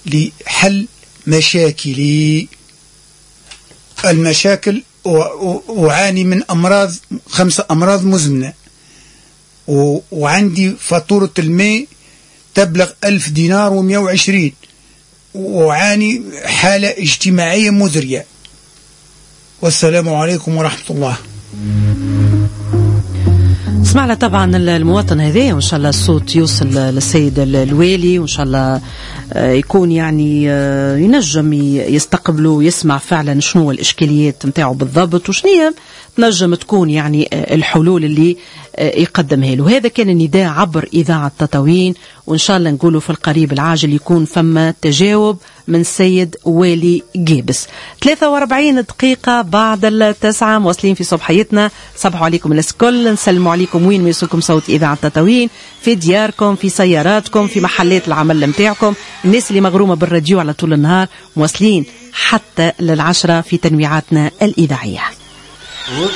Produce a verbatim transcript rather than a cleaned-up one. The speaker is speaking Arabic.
لحل مشاكلي. المشاكل أعاني من أمراض، خمسة أمراض مزمنة، وعندي فاتورة الماء تبلغ ألف دينار ومئة وعشرين، وأعاني حالة اجتماعية مزرية. والسلام عليكم ورحمة الله. سمعنا طبعا المواطن هذا، وإن شاء الله الصوت يوصل للسيد الوالي، وإن شاء الله يكون يعني ينجم يستقبله ويسمع فعلا شنو الإشكاليات متاعه بالضبط، وشنية تنجم تكون يعني الحلول اللي يقدمها له. هذا كان النداء عبر إذاعة تطاوين، وإن شاء الله نقوله في القريب العاجل يكون فما تجاوب من سيد والي جيبس. ثلاثة وأربعين دقيقة بعد التسعة، مواصلين في صباحيتنا. صباحو عليكم الكل، نسلموا عليكم وين ما يوصلكم صوت إذاعة تطاوين، في دياركم، في سياراتكم، في محلات العمل متاعكم، الناس اللي مغرومة بالراديو على طول النهار، مواصلين حتى للعشرة في تنويعاتنا الإذاعية.